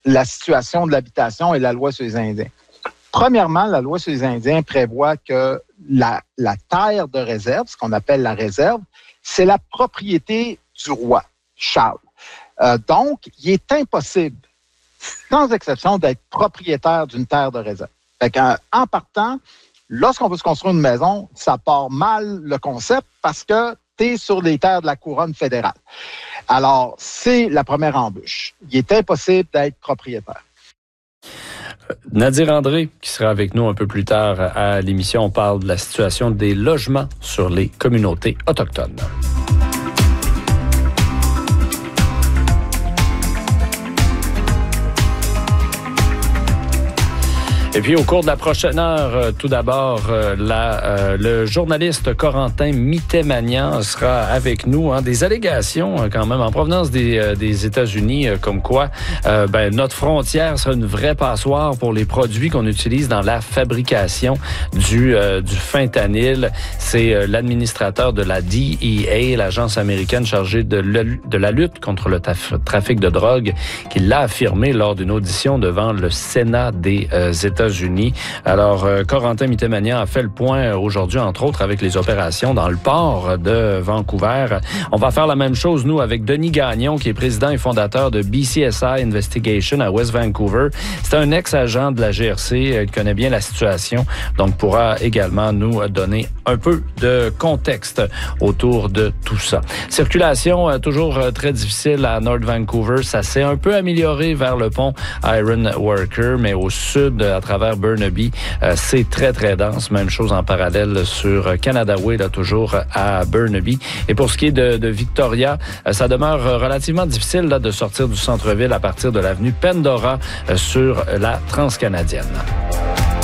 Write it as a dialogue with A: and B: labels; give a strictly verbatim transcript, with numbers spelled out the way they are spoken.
A: la situation de l'habitation et la loi sur les Indiens. Premièrement, la loi sur les Indiens prévoit que la, la terre de réserve, ce qu'on appelle la réserve, c'est la propriété du roi, Charles. Euh, donc, il est impossible, sans exception, d'être propriétaire d'une terre de réserve. Fait qu'en, en partant, lorsqu'on veut se construire une maison, ça part mal le concept parce que tu es sur les terres de la couronne fédérale. Alors, c'est la première embûche. Il est impossible d'être propriétaire.
B: Nadir André, qui sera avec nous un peu plus tard à l'émission, on parle de la situation des logements sur les communautés autochtones. Et puis, au cours de la prochaine heure, euh, tout d'abord, euh, la, euh, le journaliste Corentin Mittemanian sera avec nous. Hein, des allégations, euh, quand même, en provenance des, euh, des États-Unis, euh, comme quoi euh, ben, notre frontière sera une vraie passoire pour les produits qu'on utilise dans la fabrication du, euh, du fentanyl. C'est euh, l'administrateur de la D E A, l'agence américaine chargée de, le, de la lutte contre le taf- trafic de drogue, qui l'a affirmé lors d'une audition devant le Sénat des euh, États-Unis. États-Unis. Alors, euh, Corentin Mittemanian a fait le point aujourd'hui, entre autres, avec les opérations dans le port de Vancouver. On va faire la même chose, nous, avec Denis Gagnon, qui est président et fondateur de B C S I Investigation à West Vancouver. C'est un ex-agent de la G R C euh, qui connaît bien la situation, donc pourra également nous donner un peu de contexte autour de tout ça. Circulation euh, toujours euh, très difficile à North Vancouver. Ça s'est un peu amélioré vers le pont Iron Worker, mais au sud, à travers Burnaby, euh, c'est très, très dense. Même chose en parallèle sur Canada Way, là, toujours à Burnaby. Et pour ce qui est de, de Victoria, euh, ça demeure relativement difficile là, de sortir du centre-ville à partir de l'avenue Pandora euh, sur la Transcanadienne.